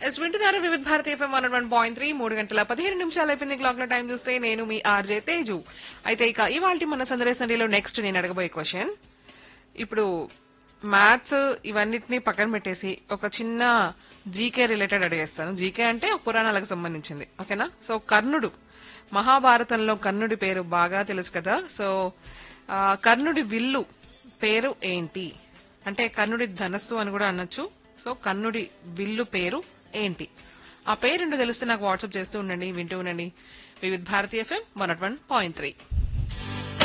Yes వింటున్నారు వివిధ Bharati FM 101.3 3 గంటల 15 నిమిషాలు అయిపోయింది క్లాక్ లో టైం చూస్తే నేను మీ ఆర్జే తేజు. అయితే ఇక ఇవాళ మన సందర్శనలో నెక్స్ట్ నేను అడగబోయే క్వశ్చన్ ఇప్పుడు మ్యాథ్స్ ఇవన్నిటిని పక్కన పెట్టేసి ఒక చిన్న జీకే రిలేటెడ్ అడిగేస్తాను. జీకే అంటే పురాణాలకు సంబంధించింది, ఓకేనా? సో కర్ణుడు, మహాభారతంలో కర్ణుడి పేరు బాగా తెలుసు కదా. సో కర్ణుడి విల్లు పేరు ఏంటి? అంటే కర్ణుడి ధనస్సు అని కూడా అనొచ్చు. సో కర్ణుడి విల్లు పేరు ఏంటి? ఆ పేరు తెలిస్తే నాకు వాట్సాప్ చేస్తూ ఉండండి, వింటూ ఉండండి వివిధ భారతి ఎఫ్ఎం 101.3.